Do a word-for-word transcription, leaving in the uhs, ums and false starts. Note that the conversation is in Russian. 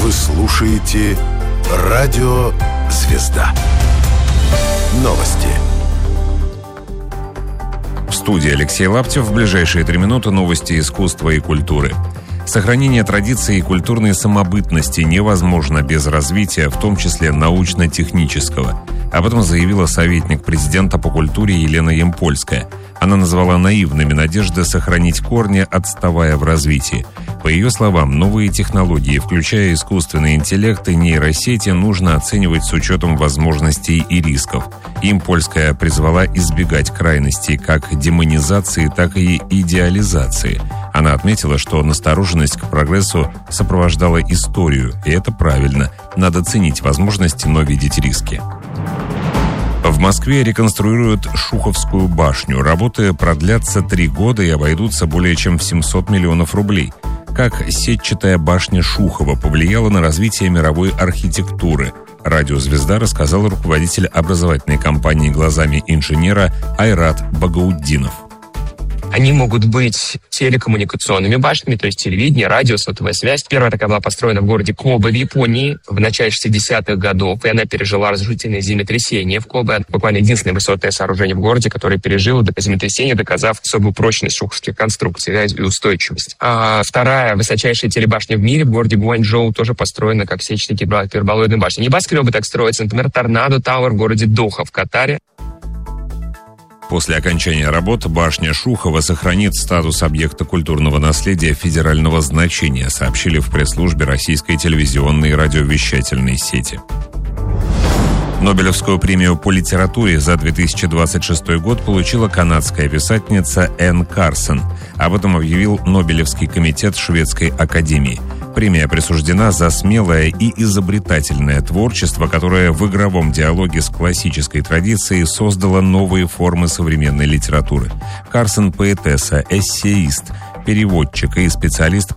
Вы слушаете «Радио Звезда». Новости. В студии Алексей Лаптев. В ближайшие три минуты новости искусства и культуры. Сохранение традиций и культурной самобытности невозможно без развития, в том числе научно-технического. Об этом заявила советник президента по культуре Елена Ямпольская. Она назвала наивными надежды сохранить корни, отставая в развитии. По ее словам, новые технологии, включая искусственный интеллект и нейросети, нужно оценивать с учетом возможностей и рисков. Ямпольская призвала избегать крайностей как демонизации, так и идеализации. Она отметила, что настороженность к прогрессу сопровождала историю, и это правильно. Надо ценить возможности, но видеть риски. В Москве реконструируют Шуховскую башню. Работы продлятся три года и обойдутся более чем в семьсот миллионов рублей. Как сетчатая башня Шухова повлияла на развитие мировой архитектуры? Радио «Звезда» рассказал руководитель образовательной компании «Глазами инженера» Айрат Багаутдинов. Они могут быть телекоммуникационными башнями, то есть телевидение, радио, сотовая связь. Первая такая была построена в городе Кобе в Японии в начале шестидесятых годов, и она пережила разрушительное землетрясение в Кобе. Буквально единственное высотное сооружение в городе, которое пережило землетрясение, доказав особую прочность шуховских конструкций и устойчивость. А вторая высочайшая телебашня в мире в городе Гуанчжоу тоже построена как сетчатая гиперболоидная башня. Небоскребы так строятся, например, Торнадо Тауэр в городе Доха в Катаре. После окончания работ башня Шухова сохранит статус объекта культурного наследия федерального значения, сообщили в пресс-службе российской телевизионной и радиовещательной сети. Нобелевскую премию по литературе за две тысячи двадцать шестой год получила канадская писательница Энн Карсон. Об этом объявил Нобелевский комитет Шведской академии. Премия присуждена за смелое и изобретательное творчество, которое в игровом диалоге с классической традицией создало новые формы современной литературы. Карсон – поэтесса, эссеист, переводчик и специалист